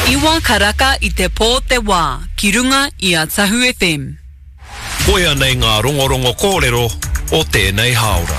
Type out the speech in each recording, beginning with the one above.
Iwa karaka I te pō te wā, ki runga I a Tahu FM. Koia nei ngā rongorongo kōrero o tēnei haora.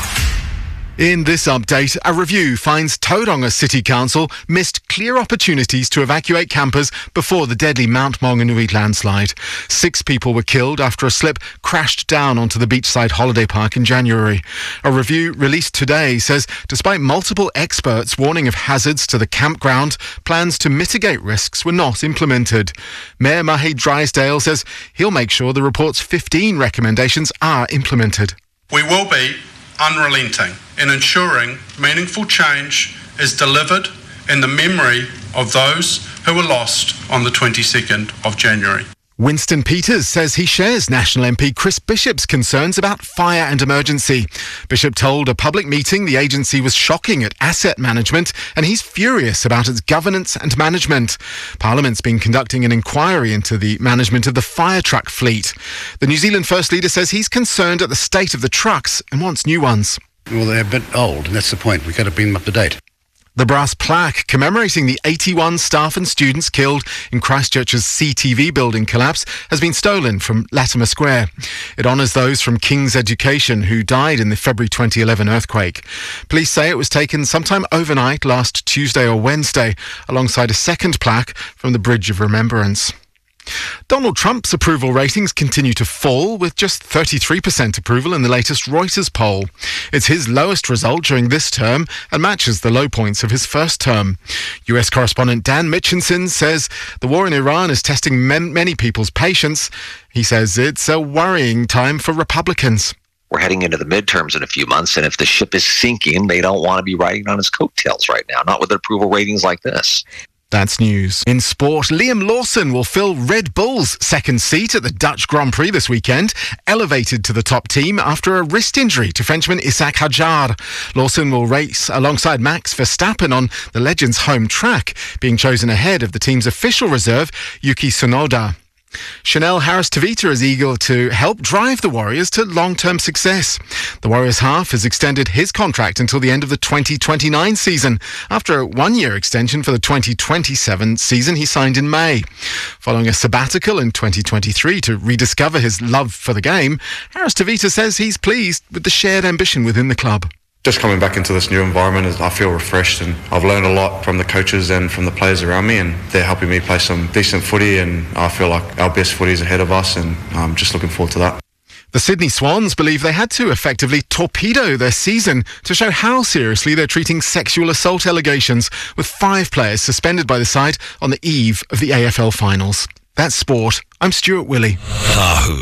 In this update, a review finds Tauranga City Council missed clear opportunities to evacuate campers before the deadly Mount Maunganui landslide. 6 people were killed after a slip crashed down onto the beachside holiday park in January. A review released today says despite multiple experts warning of hazards to the campground, plans to mitigate risks were not implemented. Mayor Mahi Drysdale says he'll make sure the report's 15 recommendations are implemented. We will be unrelenting in ensuring meaningful change is delivered in the memory of those who were lost on the 22nd of January. Winston Peters says he shares National MP Chris Bishop's concerns about fire and emergency. Bishop told a public meeting the agency was shocking at asset management and he's furious about its governance and management. Parliament's been conducting an inquiry into the management of the fire truck fleet. The New Zealand First Leader says he's concerned at the state of the trucks and wants new ones. Well, they're a bit old, and that's the point. We've got to bring them up to date. The brass plaque commemorating the 81 staff and students killed in Christchurch's CTV building collapse has been stolen from Latimer Square. It honours those from King's Education who died in the February 2011 earthquake. Police say it was taken sometime overnight last Tuesday or Wednesday, alongside a second plaque from the Bridge of Remembrance. Donald Trump's approval ratings continue to fall, with just 33% approval in the latest Reuters poll. It's his lowest result during this term and matches the low points of his first term. US correspondent Dan Mitchinson says the war in Iran is testing many people's patience. He says it's a worrying time for Republicans. We're heading into the midterms in a few months, and if the ship is sinking, they don't want to be riding on his coattails right now, not with approval ratings like this. That's news. In sport, Liam Lawson will fill Red Bull's second seat at the Dutch Grand Prix this weekend, elevated to the top team after a wrist injury to Frenchman Isaac Hadjar. Lawson will race alongside Max Verstappen on the legend's home track, being chosen ahead of the team's official reserve, Yuki Tsunoda. Chanel Harris-Tavita is eager to help drive the Warriors to long-term success. The Warriors half has extended his contract until the end of the 2029 season, after a one-year extension for the 2027 season he signed in May. Following a sabbatical in 2023 to rediscover his love for the game, Harris-Tavita says he's pleased with the shared ambition within the club. Just coming back into this new environment, I feel refreshed, and I've learned a lot from the coaches and from the players around me, and they're helping me play some decent footy, and I feel like our best footy is ahead of us, and I'm just looking forward to that. The Sydney Swans believe they had to effectively torpedo their season to show how seriously they're treating sexual assault allegations, with 5 players suspended by the side on the eve of the AFL finals. That's sport. I'm Stuart Willey. Tahu.